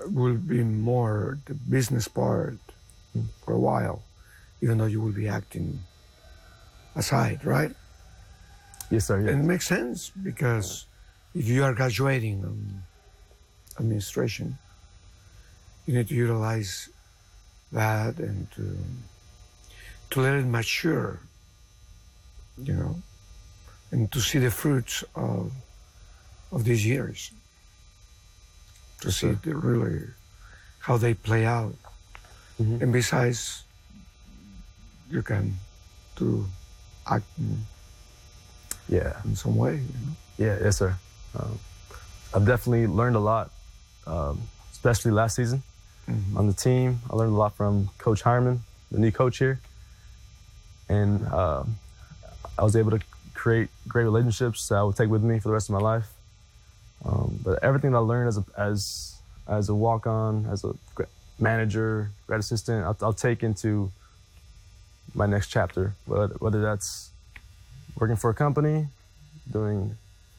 will be more the business part for a while, even though you will be acting aside, right? Yes, sir. Yes. And it makes sense because if you are graduating administration, you need to utilize that and to let it mature, you know, and to see the fruits of these years, to see really how they play out. And besides, you can do acting in some way, you know? Yeah, yes, sir. I've definitely learned a lot, especially last season on the team. I learned a lot from Coach Hyman, the new coach here. And I was able to create great relationships that I would take with me for the rest of my life. But everything that I learned as a walk-on, as a manager, grad assistant, I'll take into my next chapter, whether that's working for a company, doing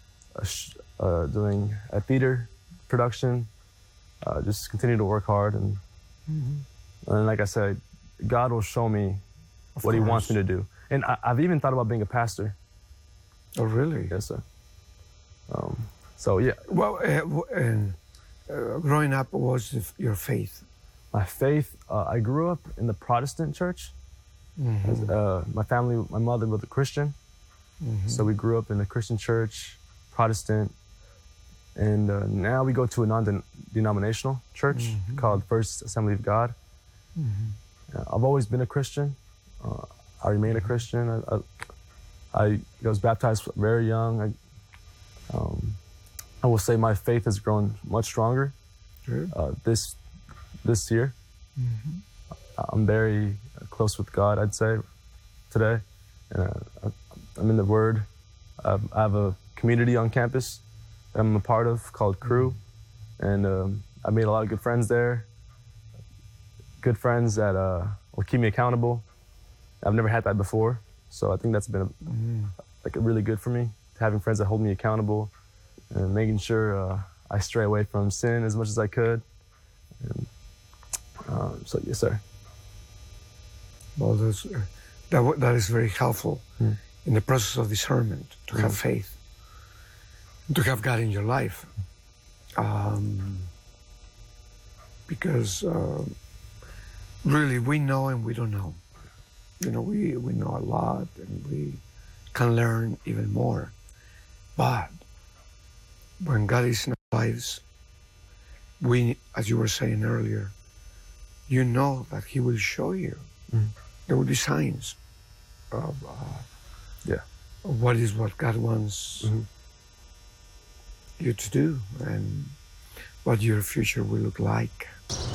a theater production, just continue to work hard. And like I said, God will show me what he wants me to do. And I've even thought about being a pastor. Oh, really? Yes, sir. So, yeah. Well, growing up, what was your faith? My faith, I grew up in the Protestant church. My family, my mother was a Christian. So we grew up in a Christian church, Protestant. And now we go to a non-denominational church called First Assembly of God. I've always been a Christian. I remain a Christian. I was baptized very young. I will say my faith has grown much stronger this year. I'm very close with God, I'd say, today. I'm in the Word. I have a community on campus that I'm a part of called Crew. And I made a lot of good friends there. Good friends that will keep me accountable. I've never had that before. So I think that's been really good for me, having friends that hold me accountable and making sure I stray away from sin as much as I could. And, so, yes, sir. Well, that is very helpful in the process of discernment, to have faith, to have God in your life. Because really, we know and we don't know. You know, we know a lot and we can learn even more. But when God is in our lives, we, as you were saying earlier, you know that he will show you. There will be signs of what God wants you to do and what your future will look like.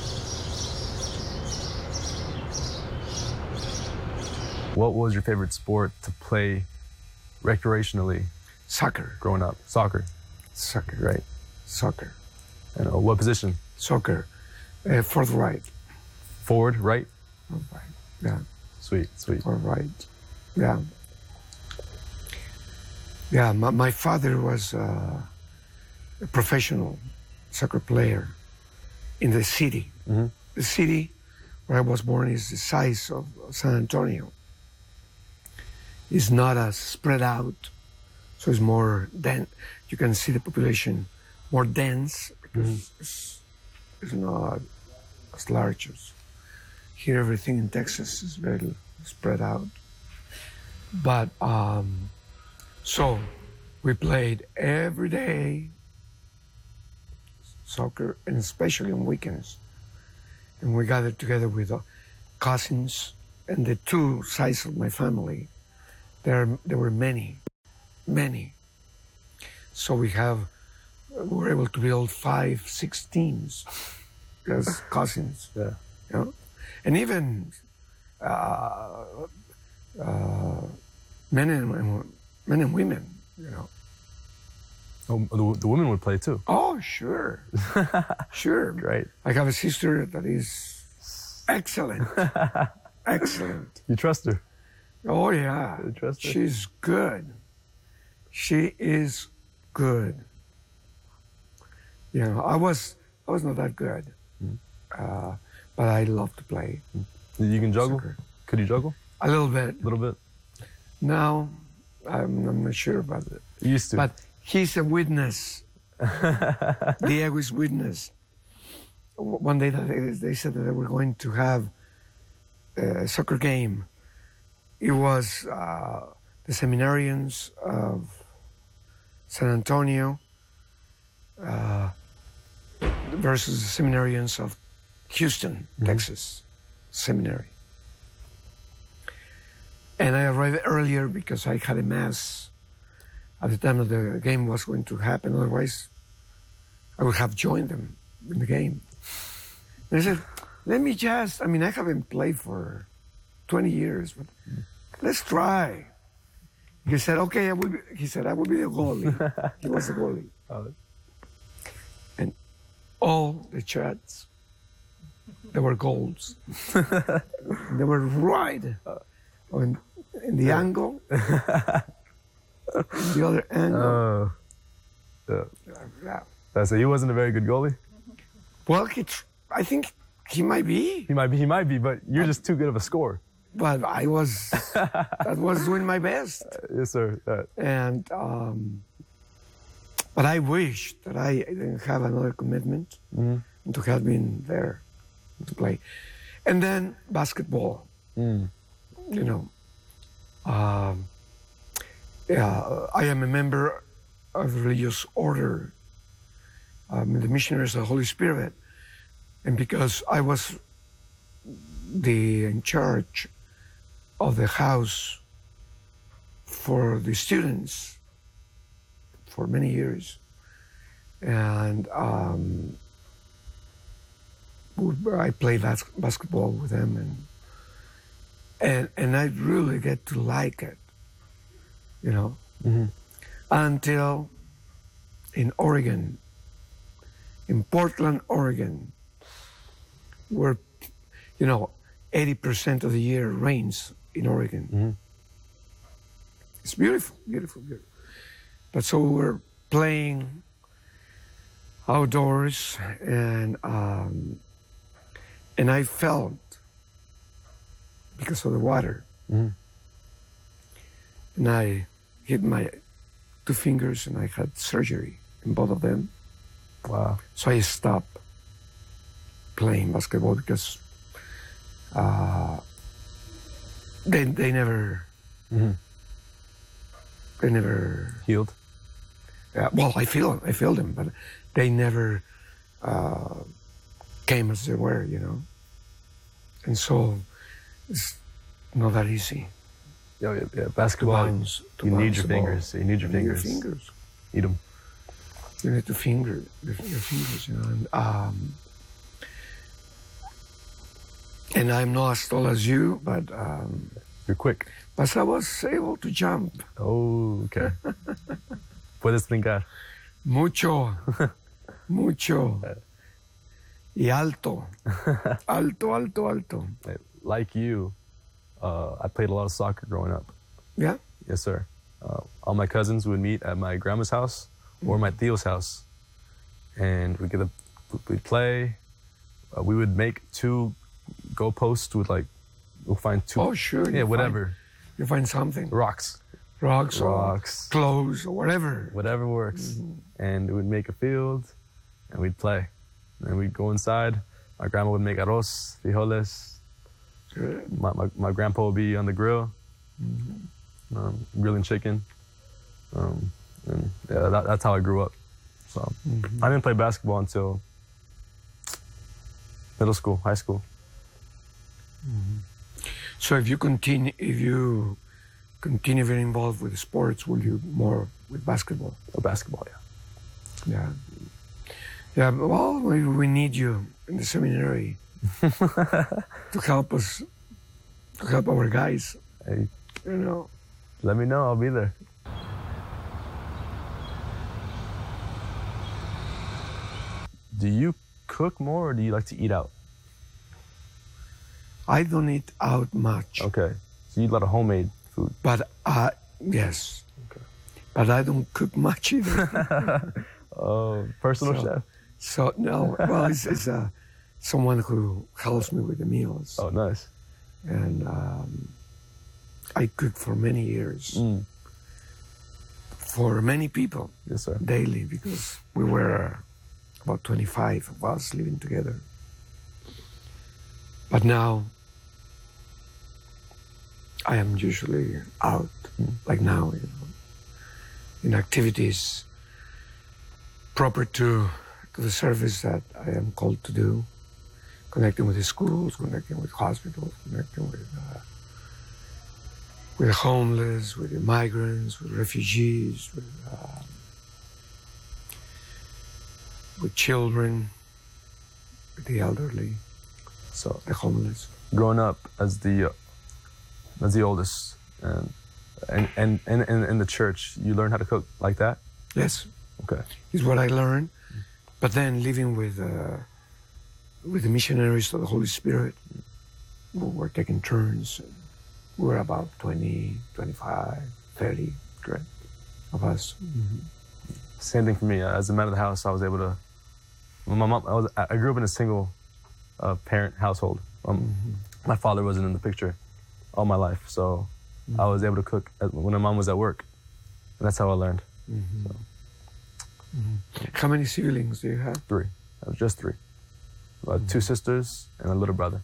What was your favorite sport to play recreationally? Soccer. Growing up? Soccer. Soccer. Right. Soccer. And what position? Soccer. Fourth right. Forward, right? Fourth right. Yeah. Sweet. Fourth right. Yeah. Yeah, my father was a professional soccer player in the city. The city where I was born is the size of San Antonio. It's not as spread out, so it's more dense. You can see the population more dense because it's not as large as here. Everything in Texas is very spread out. But so we played every day soccer, and especially on weekends. And we gathered together with cousins and the two sides of my family. There were many. So we were able to build 5-6 teams as cousins. Yeah. You know? And even men and women, you know. Oh, the women would play too? Oh, sure. Sure. Great. I have a sister that is excellent. Excellent. You trust her? Oh, yeah. You trust her? She's good. She is good. You know, I was not that good. But I love to play You can juggle? soccer. Could you juggle? A little bit. A little bit? Now, I'm not sure about it. You used to. But he's a witness. Diego is witness. One day they said that they were going to have a soccer game. It was the seminarians of San Antonio versus the seminarians of Houston, Texas Seminary. And I arrived earlier because I had a mass at the time that the game was going to happen. Otherwise, I would have joined them in the game. And I said, let me just, I haven't played for 20 years, but let's try. He said, okay, I will be the goalie. He was the goalie. And all the shots, they were goals. They were right in the angle, in the other angle. Yeah. So he wasn't a very good goalie? Well, I think he might be. He might be, but you're just too good of a scorer. But I was doing my best. Yes, sir. And but I wish that I didn't have another commitment and to have been there to play. And then basketball. You know, I am a member of the religious order, the Missionaries of the Holy Spirit, and because I was in charge of the house for the students for many years, and I played basketball with them, and I really get to like it, you know, until in Oregon, in Portland, Oregon, where, 80% of the year rains in Oregon. It's beautiful, beautiful, beautiful. But so we were playing outdoors, and I felt, because of the water, and I hit my 2 fingers, and I had surgery in both of them. Wow. So I stopped playing basketball because they never Healed? well, I feel them, but they never came as they were, and so it's not that easy. Yeah, basketball. You need your fingers. You need your fingers. Eat them. You need to finger your fingers, and I'm not as tall as you, but you're quick. But I was able to jump. Oh, okay. Puedes brincar. Mucho. Y alto. Alto. Like you, I played a lot of soccer growing up. Yeah? Yes, sir. All my cousins would meet at my grandma's house or my tío's house, and we'd play. We would make 2 goalposts with we'll find 2. Oh, sure. Yeah, whatever. You find something. Rocks. Or clothes or whatever. Whatever works. And we'd make a field, and we'd play. And we'd go inside. My grandma would make arroz, frijoles. Good. My grandpa would be on the grill, grilling chicken. And yeah, that's how I grew up. So I didn't play basketball until middle school, high school. So if you continue being involved with sports, will you more with basketball? Basketball, yeah. Yeah. Well, maybe we need you in the seminary to help us, to help our guys. Hey, Let me know. I'll be there. Do you cook more, or do you like to eat out? I don't eat out much. Okay. So you eat a lot of homemade food. But yes. Okay. But I don't cook much either. Oh, personal chef. So no. Well, someone who helps me with the meals. Oh, nice. And I cooked for many years for many people. Yes, sir. Daily, because we were about 25 of us living together. But now I am usually out, like now, in activities proper to the service that I am called to do, connecting with the schools, connecting with hospitals, connecting with the homeless, with the migrants, with refugees, with children, with the elderly, So the homeless. growing up as the oldest and in the church, you learn how to cook like that? Yes, Okay. is what I learned. But then living with the missionaries of the Holy Spirit, we were taking turns. We were about 20, 25, 30 Great. of us. Same thing for me. As the man of the house, I was able to. My mom. I grew up in a single parent household. My father wasn't in the picture all my life, so I was able to cook when my mom was at work, and that's how I learned. So, How many siblings do you have? 3. I was just 3. 2 sisters and a little brother.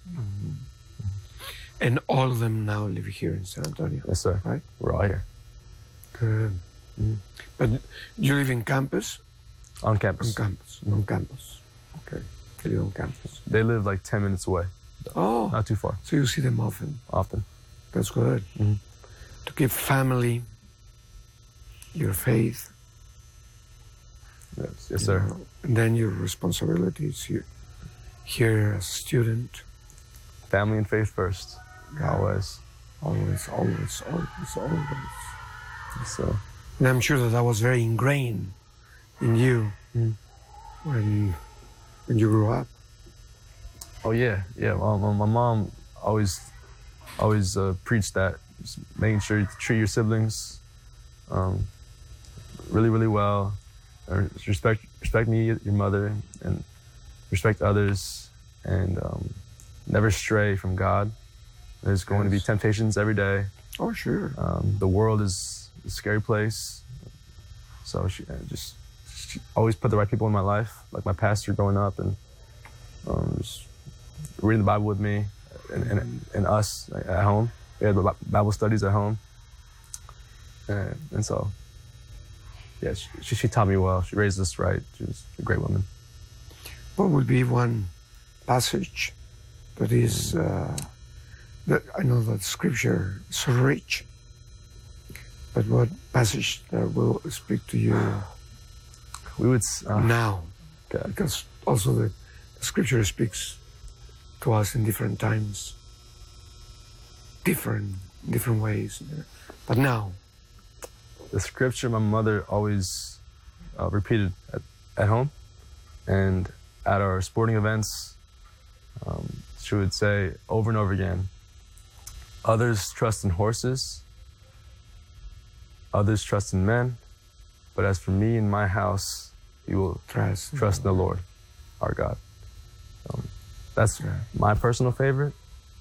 And all of them now live here in San Antonio. Yes, sir. Right? We're all here Good. But you live in campus? on campus. On campus. On campus. Okay. You live on campus. They live like 10 minutes away, Oh, not too far. so you see them often. That's good. To keep family, your faith, Yes, sir. and then your responsibilities here as a student. Family and faith first, Yeah. always. Always. So And I'm sure that was very ingrained in you when you grew up. Oh yeah. My mom always preached that, just making sure you treat your siblings really, really well. Respect me, your mother, and respect others, and never stray from God. There's going to be temptations every day. Oh, sure. The world is a scary place, so she always put the right people in my life, like my pastor growing up, and just reading the Bible with me, and us at home. We had Bible studies at home, and so yeah, she taught me well. She raised us right. She was a great woman. What would be one passage that is that I know that Scripture is so rich, but what passage that will speak to you We would now? okay. Because also the Scripture speaks to us in different times, different ways. But now, The scripture my mother always repeated at home and at our sporting events. She would say over and over again, others trust in horses, others trust in men, but as for me and my house, we will trust in the Lord, our God. That's my personal favorite.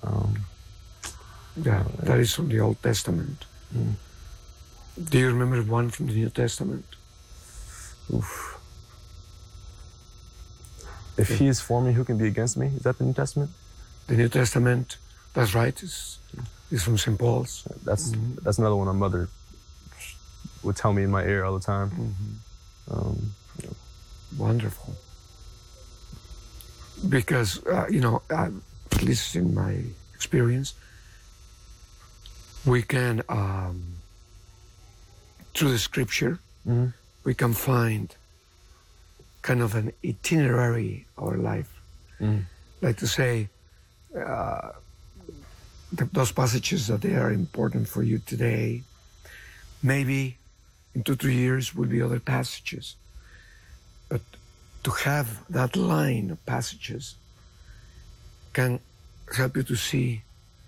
Yeah, that is from the Old Testament. Do you remember one from the New Testament? Oof. If he is for me, who can be against me? Is that the New Testament? The New Testament, that's right, is from St. Paul's. That's another one my mother would tell me in my ear all the time. Wonderful. Because, at least in my experience, we can, through the Scripture, we can find kind of an itinerary of our life. Like to say, those passages that they are important for you today, maybe in 2-3 years will be other passages. But to have that line of passages can help you to see,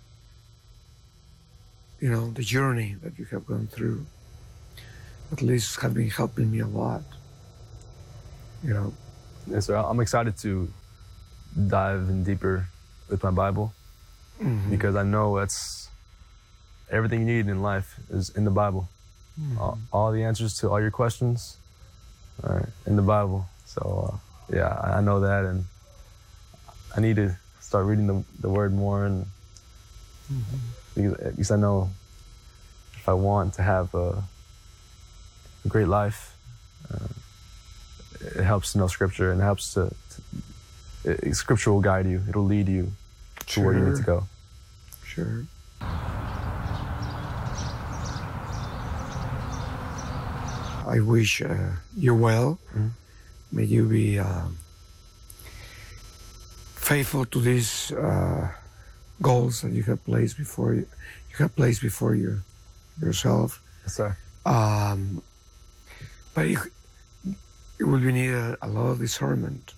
the journey that you have gone through. At least have been helping me a lot. Yes, sir. I'm excited to dive in deeper with my Bible because I know that's everything you need in life is in the Bible. All the answers to all your questions are in the Bible. So yeah, I know that, and I need to start reading the Word more, and because I know if I want to have a great life, it helps to know Scripture, and it helps Scripture will guide you. It'll lead you to where you need to go. Sure. I wish you well. May you be faithful to these goals that you have placed before you. You have placed before yourself. Yes, sir. But it will be needed a lot of discernment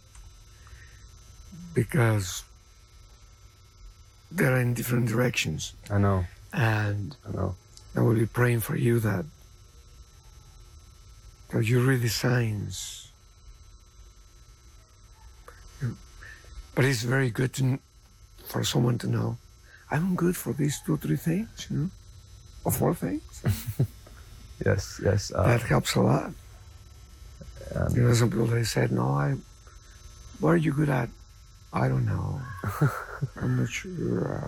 because they're in different directions. I know. And I know. I will be praying for you that you read the signs. But it's very good for someone to know, I'm good for these 2 or 3 things, or 4 things. Yes. That helps a lot. Some people, they said, what are you good at? I don't know. I'm not sure.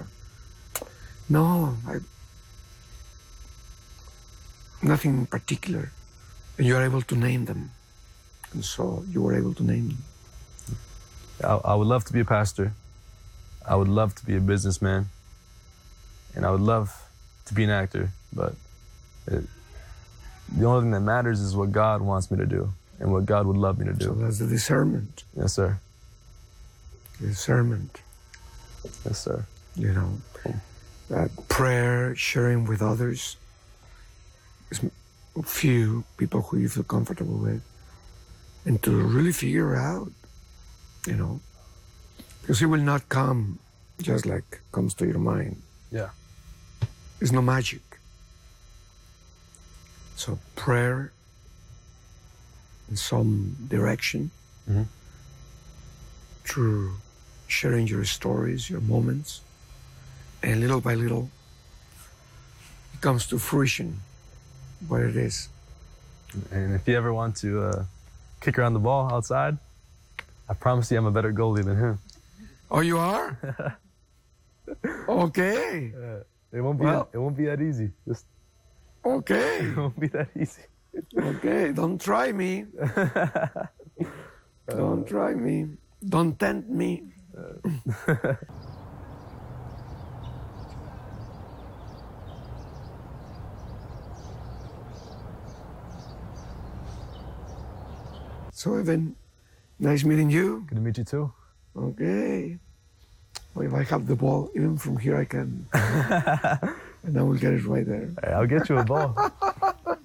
Nothing in particular. And you are able to name them. And so you were able to name them. I would love to be a pastor. I would love to be a businessman. And I would love to be an actor. But the only thing that matters is what God wants me to do and what God would love me to do. So that's the discernment. Yes, sir. Discernment. Yes, sir. Prayer, sharing with others. Few people who you feel comfortable with, and to really figure out, because it will not come just like comes to your mind. Yeah. It's no magic. So prayer in some direction, through sharing your stories, your moments, and little by little, it comes to fruition. What it is. And if you ever want to kick around the ball outside, I promise you I'm a better goalie than him. Oh, you are? Okay. It won't be that easy. Okay. It won't be that easy. Okay, don't try me. Don't try me. Don't tempt me. So, Evan, nice meeting you. Good to meet you too. Okay. Well, if I have the ball, even from here I can. And I will get it right there. Hey, I'll get you a ball.